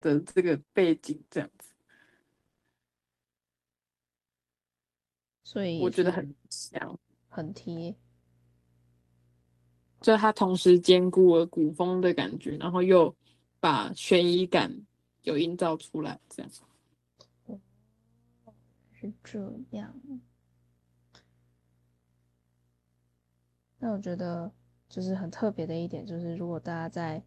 的这个背景这样子， 所以是我觉得很像， 很贴。 就它同时兼顾了古风的感觉，然后又把悬疑感有营造出来，这样。 哦，是这样。那我觉得就是很特别的一点，就是如果大家在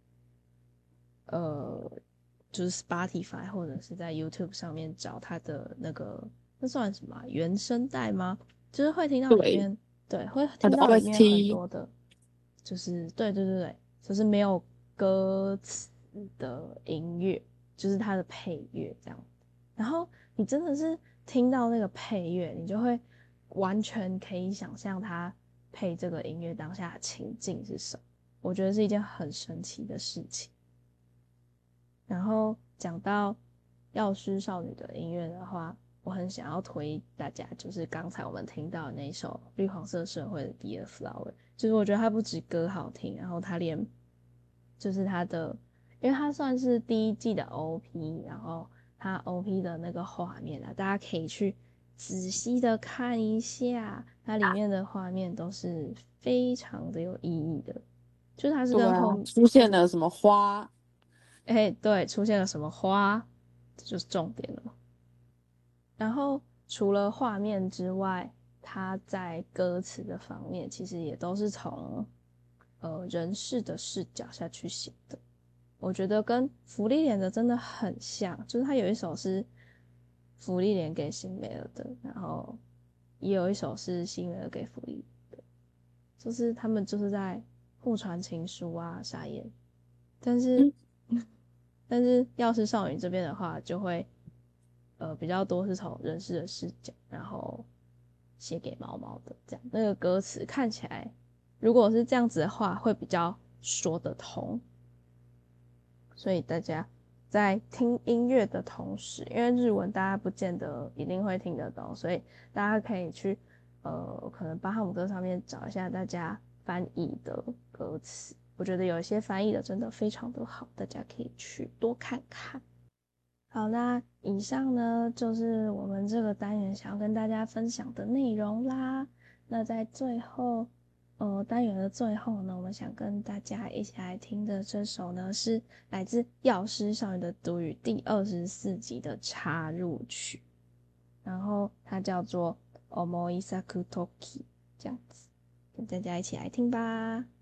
呃，就是 Spotify 或者是在 YouTube 上面找它的那个，那算什么啊原声带吗？就是会听到里对， 面，对，会它的听到里面很 OST， 多的，就是对对对对，就是没有歌词的音乐，就是它的配乐这样。然后你真的是听到那个配乐，你就会完全可以想象它配这个音乐当下的情境是什么。我觉得是一件很神奇的事情。然后讲到药师少女的音乐的话，我很想要推大家，就是刚才我们听到的那一首绿黄色社会的《Dear Flower》，就是我觉得它不止歌好听，然后它连就是它的，因为它算是第一季的 OP，然后它 OP 的那个画面啊，大家可以去仔细的看一下，它里面的画面都是非常的有意义的，就是它是对啊， 跟后出现了什么花， 哎，对，出现了什么花，这就是重点了。然后除了画面之外，它在歌词的方面，其实也都是从人事的视角下去写的。我觉得跟福利莲的真的很像，就是他有一首是福利莲给辛美尔的，然后也有一首是辛美尔给福利的，就是他们就是在互传情书啊，傻眼。但是嗯， 但是药师少女这边的话，就会比较多是从人事的视角，然后写给毛毛的这样，那个歌词看起来，如果是这样子的话，会比较说得通。所以大家在听音乐的同时，因为日文大家不见得一定会听得懂，所以大家可以去可能巴哈姆特上面找一下大家翻译的歌词。我觉得有一些翻译的真的非常的好，大家可以去多看看。好，那以上呢就是我们这个单元想要跟大家分享的内容啦。那在最后，单元的最后呢，我们想跟大家一起来听的这首呢，是来自《药师少女的毒语》第24集的插入曲，然后它叫做《Omoisaku Toki》，这样子，跟大家一起来听吧。